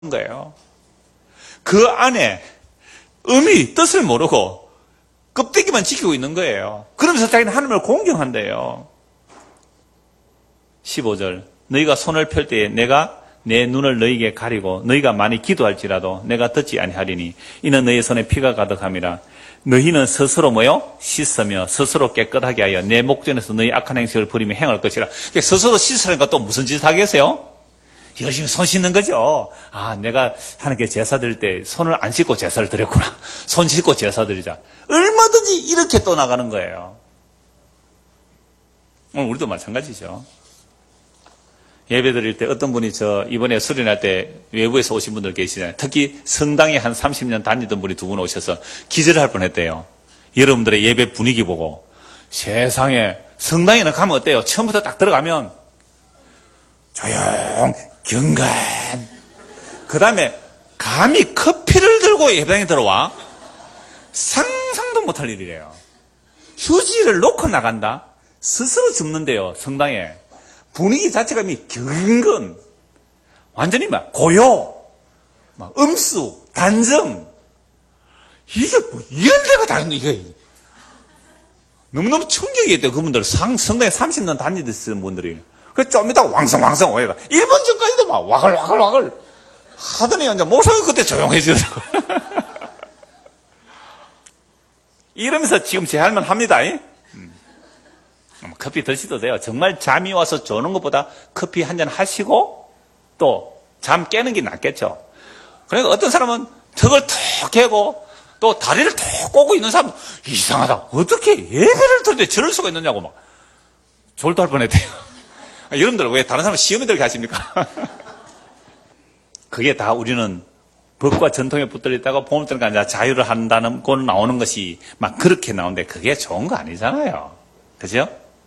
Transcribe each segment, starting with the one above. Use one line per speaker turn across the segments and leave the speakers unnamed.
거예요. 그 안에 의미, 뜻을 모르고 껍데기만 지키고 있는 거예요. 그러면서 자기는 하나님을 공경한대요. 15절 너희가 손을 펼 때에 내가 내 눈을 너희에게 가리고 너희가 많이 기도할지라도 내가 듣지 아니하리니 이는 너희 손에 피가 가득함이라. 너희는 스스로 뭐요? 씻으며 스스로 깨끗하게 하여 내 목전에서 너희 악한 행실을 버리며 행할 것이라. 스스로 씻으니까 또 무슨 짓을 하겠어요? 열심히 손 씻는 거죠. 아, 내가 하나님께 제사 드릴 때 손을 안 씻고 제사를 드렸구나. 손 씻고 제사 드리자. 얼마든지 이렇게 또 나가는 거예요. 오늘 우리도 마찬가지죠. 예배 드릴 때 어떤 분이 이번에 수련할 때 외부에서 오신 분들 계시잖아요. 특히 성당에 한 30년 다니던 분이 두 분 오셔서 기절할 뻔했대요. 여러분들의 예배 분위기 보고. 세상에 성당에는 가면 어때요? 처음부터 딱 들어가면 조용, 경건. 그 다음에 감히 커피를 들고 예배당에 들어와? 상상도 못할 일이래요. 휴지를 놓고 나간다? 스스로 죽는데요, 성당에. 분위기 자체가 경건, 완전히 고요, 음수, 단정. 이게 이런 데가 다 있는 이게 너무너무 충격이었대요. 그분들 성당에 30년 다니던 분들이. 그래서 좀 이따가 왕성왕성 오해가 1분 전까지도 막 와글와글 하더니 이제 목소리가 그때 조용해지더라고요. 이러면서 지금 제 할 만 합니다. 커피 드시도 돼요. 정말 잠이 와서 조는 것보다 커피 한 잔 하시고 또 잠 깨는 게 낫겠죠. 그러니까 어떤 사람은 턱을 턱 개고 또 다리를 턱 꼬고 있는 사람은 이상하다. 어떻게 예배를 들을 때 저럴 수가 있느냐고 막 졸도할 뻔했대요. 여러분들 왜 다른 사람 시험에 들게 하십니까? 그게 다 우리는 법과 전통에 붙들려 있다가 보험 때니까 자유를 한다는 건 나오는 것이 막 그렇게 나오는데 그게 좋은 거 아니잖아요. 그죠?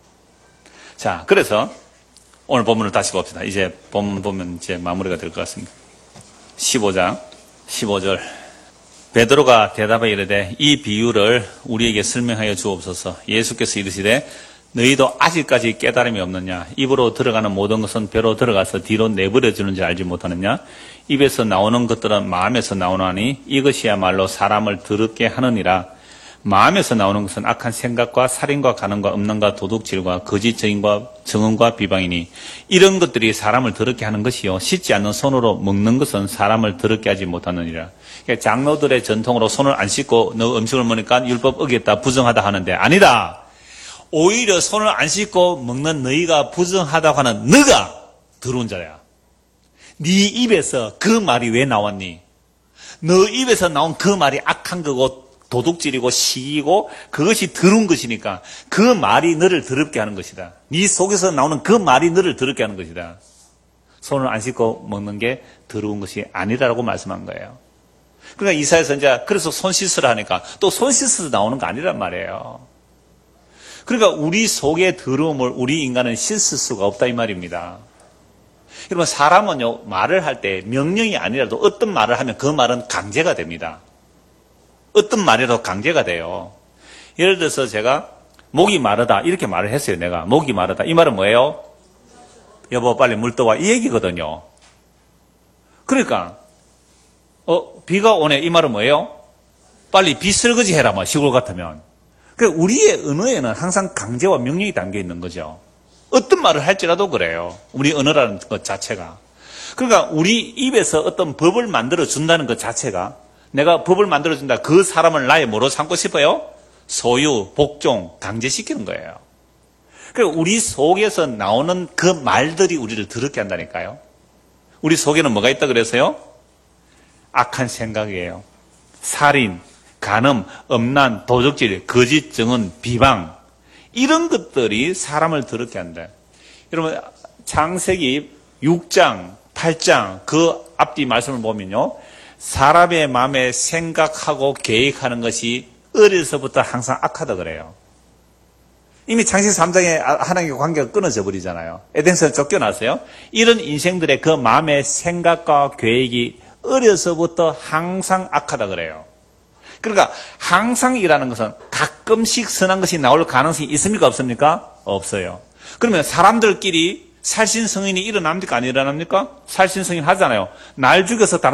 자, 그래서 오늘 본문을 다시 봅시다. 이제 본문 보면 이제 마무리가 될 것 같습니다. 15장 15절 베드로가 대답하여 이르되 이 비유를 우리에게 설명하여 주옵소서. 예수께서 이르시되 너희도 아직까지 깨달음이 없느냐? 입으로 들어가는 모든 것은 배로 들어가서 뒤로 내버려주는 줄 알지 못하느냐? 입에서 나오는 것들은 마음에서 나오나니 이것이야말로 사람을 더럽게 하느니라. 마음에서 나오는 것은 악한 생각과 살인과 간음과 음란과 도둑질과 거짓 증언과 비방이니 이런 것들이 사람을 더럽게 하는 것이요 씻지 않는 손으로 먹는 것은 사람을 더럽게 하지 못하느니라. 장로들의 전통으로 손을 안 씻고 너 음식을 먹으니까 율법 어겼다 부정하다 하는데 아니다. 오히려 손을 안 씻고 먹는 너희가 부정하다고 하는 너가 더러운 자야. 네 입에서 그 말이 왜 나왔니? 너 입에서 나온 그 말이 악한 거고 도둑질이고 시기고 그것이 더러운 것이니까 그 말이 너를 더럽게 하는 것이다. 네 속에서 나오는 그 말이 너를 더럽게 하는 것이다. 손을 안 씻고 먹는 게 더러운 것이 아니라고 말씀한 거예요. 그러니까 이사야 선지자 그래서 손 씻으라 하니까 또 손 씻어서 나오는 거 아니란 말이에요. 그러니까 우리 속의 더러움을 우리 인간은 씻을 수가 없다 이 말입니다. 여러분 사람은요 말을 할 때 명령이 아니라도 어떤 말을 하면 그 말은 강제가 됩니다. 어떤 말이라도 강제가 돼요. 예를 들어서 제가 목이 마르다 이렇게 말을 했어요. 내가 목이 마르다 이 말은 뭐예요? 여보 빨리 물 떠와 이 얘기거든요. 그러니까 비가 오네 이 말은 뭐예요? 빨리 비 설거지 해라 뭐 시골 같으면. 그러니까 우리의 언어에는 항상 강제와 명령이 담겨 있는 거죠. 어떤 말을 할지라도 그래요. 우리 언어라는 것 자체가. 그러니까 우리 입에서 어떤 법을 만들어 준다는 것 자체가 내가 법을 만들어 준다. 그 사람을 나의 뭐로 삼고 싶어요? 소유, 복종, 강제시키는 거예요. 그러니까 우리 속에서 나오는 그 말들이 우리를 더럽게 한다니까요. 우리 속에는 뭐가 있다 그래서요? 악한 생각이에요. 살인, 간음, 음란, 도둑질, 거짓 증언, 비방 이런 것들이 사람을 더럽게 한다. 여러분 창세기 6장, 8장 그 앞뒤 말씀을 보면요. 사람의 마음에 생각하고 계획하는 것이 어려서부터 항상 악하다 그래요. 이미 창세기 3장에 하나님과 관계가 끊어져 버리잖아요. 에덴에서 쫓겨났어요. 이런 인생들의 그 마음의 생각과 계획이 어려서부터 항상 악하다 그래요. 그러니까 항상이라는 것은 가끔씩 선한 것이 나올 가능성이 있습니까? 없습니까? 없어요. 그러면 사람들끼리 살신 성인이 일어납니까? 안 일어납니까? 살신 성인 하잖아요. 날 죽여서 다른